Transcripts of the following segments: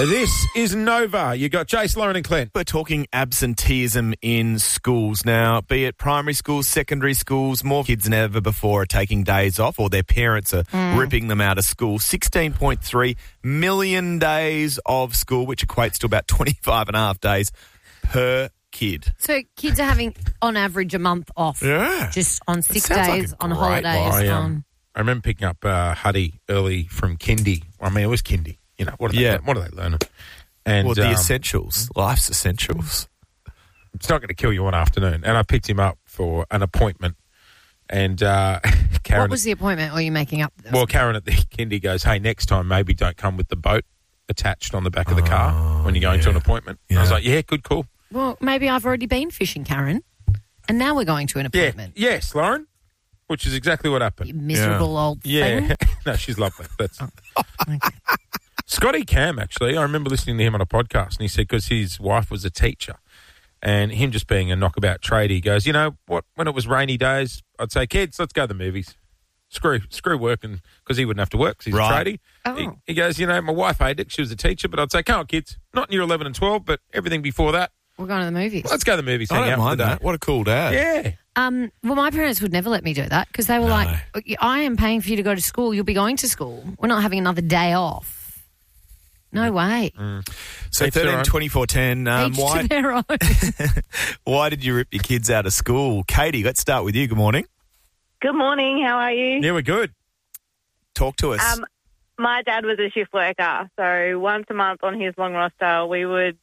This is Nova. You got Jace, Lauren and Clint. We're talking absenteeism in schools now, be it primary schools, secondary schools. More kids than ever before are taking days off, or their parents are ripping them out of school. 16.3 million days of school, which equates to about 25 and a half days per kid. So kids are having, on average, a month off. Yeah. Just on sick sounds like days, a on great holidays. life. I remember picking up Huddy early from kindy. I mean, it was kindy. You know, what are they learning? And Well, the essentials, life's essentials. It's not going to kill you one afternoon. And I picked him up for an appointment. And Karen... What was the appointment? Or are you making up? Well, Karen at the kindy goes, hey, next time maybe don't come with the boat attached on the back of the car when you're going to an appointment. Yeah. I was like, yeah, good call. Well, maybe I've already been fishing, Karen, and now we're going to an appointment. Yeah. Yes, Lauren, which is exactly what happened. You miserable old thing. Yeah. No, she's lovely. That's... Okay. Scotty Cam, actually, I remember listening to him on a podcast, and he said because his wife was a teacher, and him just being a knockabout trade, he goes, you know what, when it was rainy days, I'd say, kids, let's go to the movies. Screw working, because he wouldn't have to work because he's a tradie. Oh. He goes, you know, my wife hated it. She was a teacher, but I'd say, come on, kids, not in year 11 and 12, but everything before that. We're going to the movies. Let's go to the movies. I don't mind that. What a cool dad. Yeah. Well, my parents would never let me do that because they were like, I am paying for you to go to school. You'll be going to school. We're not having another day off. No way. So 13, 24, 10. Each to their own. Why did you rip your kids out of school? Katie, let's start with you. Good morning. Good morning. How are you? Yeah, we're good. Talk to us. My dad was a shift worker, so once a month on his long roster, we would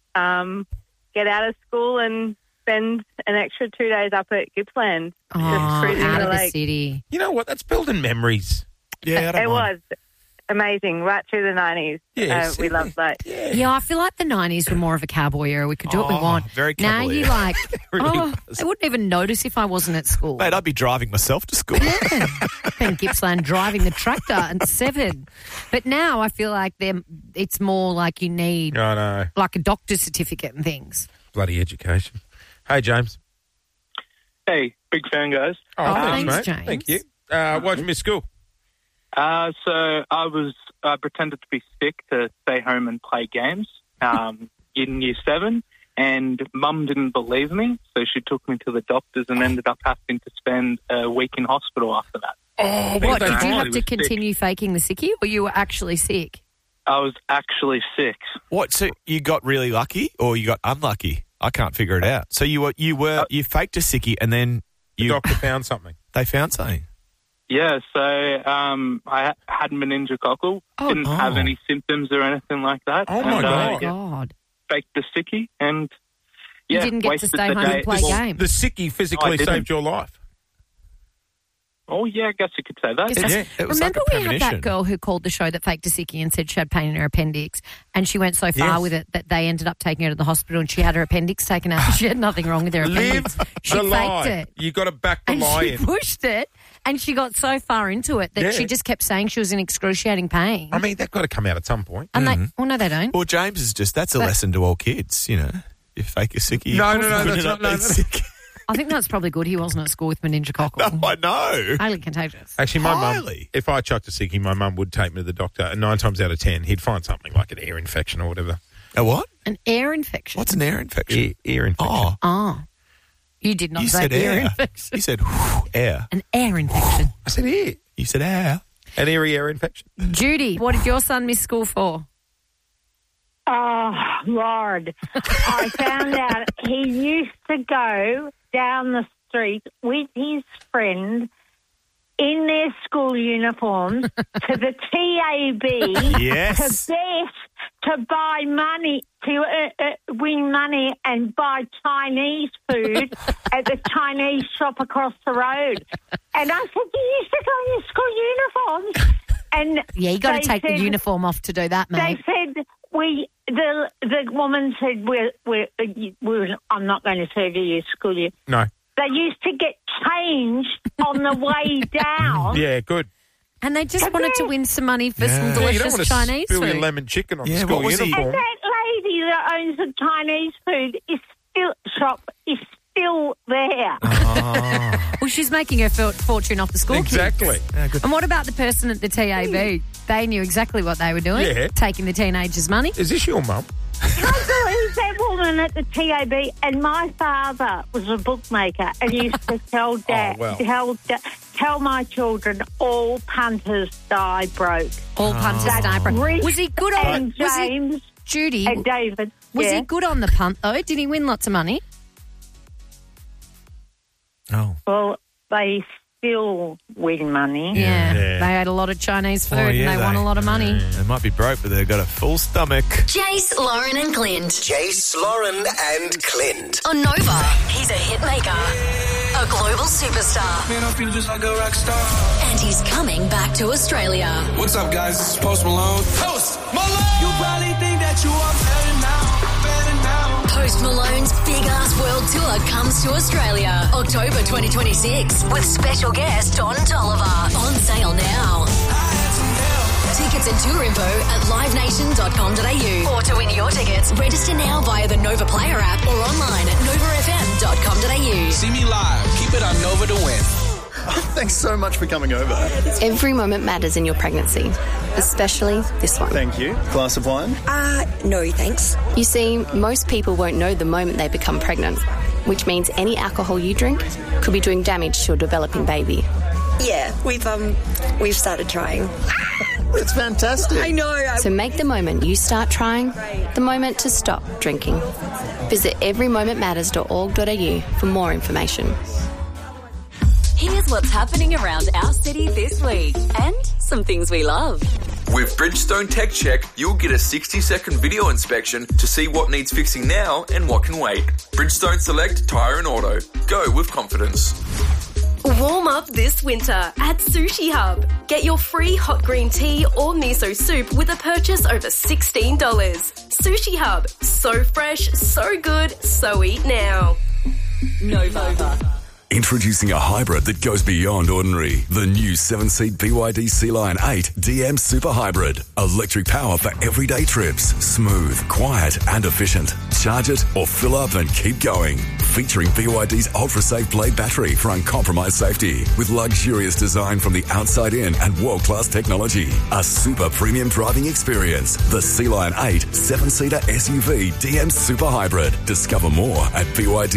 get out of school and spend an extra 2 days up at Gippsland. Oh, cruising out the of the lake. city. You know what? That's building memories. Yeah, I don't It mind. was amazing, right through the 90s. Yeah, we loved that. Yeah, I feel like the 90s were more of a cowboy era. We could do what we want. very Now cavalier. you like, really I wouldn't even notice if I wasn't at school. Mate, I'd be driving myself to school. In Gippsland driving the tractor at 7. But now I feel like it's more like you need I know. like a doctor's certificate and things. Bloody education. Hey, James. Hey, big fan, guys. Oh, thanks, mate. James. Thank you. Why'd you miss school? So I pretended to be sick to stay home and play games in year 7, and Mum didn't believe me, so she took me to the doctors and ended up having to spend a week in hospital after that. Oh, What, did you actually have to was sick. continue faking the sickie or you were actually sick? I was actually sick. What? So you got really lucky or you got unlucky? I can't figure it out. So you faked a sickie and then The doctor found something. they found something. Yeah, so I had meningococcal, didn't have any symptoms or anything like that. Oh, my God. God. Faked the sickie and, You yeah, didn't get to wasted stay the home day. and play Well, games. The sickie physically I didn't. saved your life. Oh, yeah, I guess you could say that. Yes, Yeah, it was Remember like a we had premonition. that girl who called the show that faked a sickie and said she had pain in her appendix, and she went so far Yes. with it that they ended up taking her to the hospital and she had her appendix taken out. She had nothing wrong with her appendix. Live She the faked lie. it. You got to back the And lie she in. pushed it, and she got so far into it that Yeah. she just kept saying she was in excruciating pain. I mean, that's got to come out at some point. And they, well, no, they don't. Well, James is that's a lesson to all kids, you know. You fake a sickie. No, you that's ended not- up no, being no. sick. I think that's probably good. He wasn't at school with meningococcal. No, I know. Highly contagious. Actually, my mum, Highly. if I chucked a sickie, my mum would take me to the doctor, and 9 times out of 10, he'd find something like an ear infection or whatever. A what? An ear infection. What's an ear infection? Ear infection. Oh, Oh. You did not you say said ear air. infection. You said air. An air infection. I said ear. You said air. An ear infection. Judy, what did your son miss school for? Oh, Lord. I found out he used to go down the street with his friend in their school uniforms to the TAB Yes. to bet, to buy money, to win money and buy Chinese food at the Chinese shop across the road. And I said, you used to go in your school uniforms. And Yeah, you got to they take the said- uniform off to do that, mate. They said the woman said I'm not going to serve you school you. No. They used to get changed on the way down. Yeah, good. And they just wanted to win some money for some Yeah, you don't delicious want to Chinese spill your food. lemon chicken on Yeah, the school what was he- uniform. And that lady that owns the Chinese food is still there. Oh. Well, she's making her fortune off the school kids. Exactly. Yeah, good. And what about the person at the TAB? They knew exactly what they were doing. Yeah. Taking the teenagers' money. Is this your mum? Can't believe that woman at the TAB. And my father was a bookmaker and used to tell Dad, tell my children all punters die broke. All punters die broke. Was he good on And James Judy? and David. Was he good on the punt though? Did he win lots of money? Oh. Well, they still win money. Yeah. Yeah. They ate a lot of Chinese food Oh, yeah, and they won a lot of money. They might be broke, but they've got a full stomach. Jace, Lauren and Clint. Jace, Lauren and Clint. On Nova, he's a hit maker, a global superstar, Man, I feel just like a rock star. and he's coming back to Australia. What's up, guys? This is Post Malone. Post Malone! You probably think that you are better now, better now. Post Malone's big-ass world tour comes to Australia, October 2026, with special guest Don Toliver. On sale now. Tickets and tour info at livenation.com.au. Or to win your tickets, register now via the Nova Player app or online at novafm.com.au. See me live. Keep it on Nova to win. Thanks so much for coming over. Every moment matters in your pregnancy, especially this one. Thank you. Glass of wine? No, thanks. You see, most people won't know the moment they become pregnant, which means any alcohol you drink could be doing damage to your developing baby. Yeah, we've started trying. That's fantastic. I know. So make the moment you start trying the moment to stop drinking. Visit everymomentmatters.org.au for more information. Here's what's happening around our city this week and some things we love. With Bridgestone Tech Check, you'll get a 60-second video inspection to see what needs fixing now and what can wait. Bridgestone Select Tyre and Auto. Go with confidence. Warm up this winter at Sushi Hub. Get your free hot green tea or miso soup with a purchase over $16. Sushi Hub. So fresh, so good, so eat now. Nova. Introducing a hybrid that goes beyond ordinary. The new 7-seat BYD Sea-Line 8 DM Super Hybrid. Electric power for everyday trips. Smooth, quiet and efficient. Charge it or fill up and keep going. Featuring BYD's ultra-safe Blade battery for uncompromised safety. With luxurious design from the outside in and world-class technology. A super premium driving experience. The Sea-Line 8 7-seater SUV DM Super Hybrid. Discover more at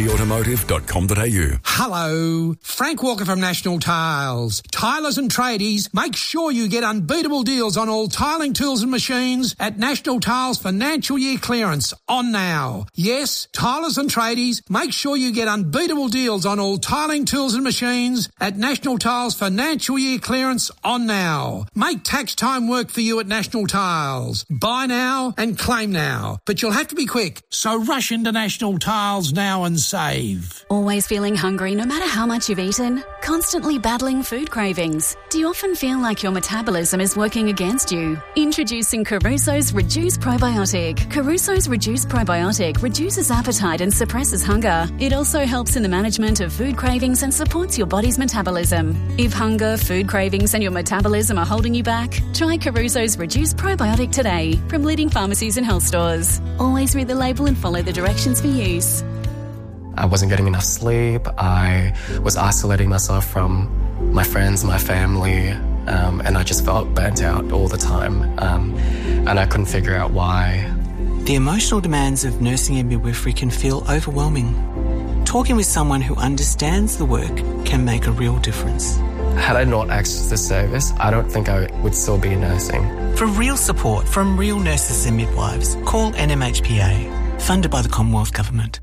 bydautomotive.com.au. Hello, Frank Walker from National Tiles. Tilers and tradies, make sure you get unbeatable deals on all tiling tools and machines at National Tiles financial year clearance on now. Yes, tilers and tradies, make sure you get unbeatable deals on all tiling tools and machines at National Tiles financial year clearance on now. Make tax time work for you at National Tiles. Buy now and claim now, but you'll have to be quick, so rush into National Tiles now and save. Always feeling hungry no matter how much you've eaten? Constantly battling food cravings? Do you often feel like your metabolism is working against you? Introducing Caruso's Reduce Probiotic. Caruso's Reduce Probiotic reduces appetite and suppresses hunger. It also helps in the management of food cravings and supports your body's metabolism. If hunger, food cravings and your metabolism are holding you back, try Caruso's Reduce Probiotic today from leading pharmacies and health stores. Always read the label and follow the directions for use. I wasn't getting enough sleep. I was isolating myself from my friends, my family, and I just felt burnt out all the time. And I couldn't figure out why. The emotional demands of nursing and midwifery can feel overwhelming. Talking with someone who understands the work can make a real difference. Had I not accessed this service, I don't think I would still be nursing. For real support from real nurses and midwives, call NMHPA, funded by the Commonwealth Government.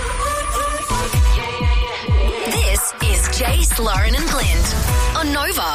This is Jace, Lauren and Clint on Nova.